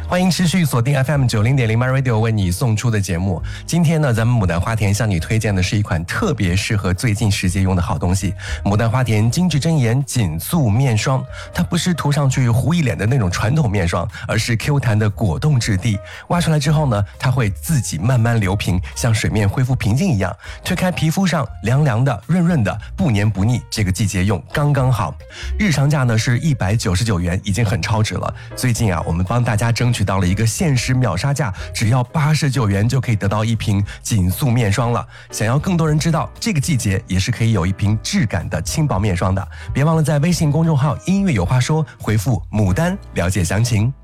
欢迎持续锁定 FM90.0 MyRadio 为你送出的节目。今天呢，咱们牡丹花田向你推荐的是一款特别适合最近时节用的好东西——牡丹花田精致真颜紧塑面霜。它不是涂上去糊一脸的那种传统面霜，而是 Q 弹的果冻质地。挖出来之后呢，它会自己慢慢流平，像水面恢复平静一样，推开皮肤上凉凉的、润润的，不黏不腻。这个季节用刚刚好。日常价呢是199元，已经很超值了。最近啊，我们帮大家争取到了一个限时秒杀价，只要89元就可以得到一瓶紧塑面霜了。想要更多人知道，这个季节也是可以有一瓶质感的轻薄面霜的。别忘了在微信公众号音乐有话说回复牡丹了解详情。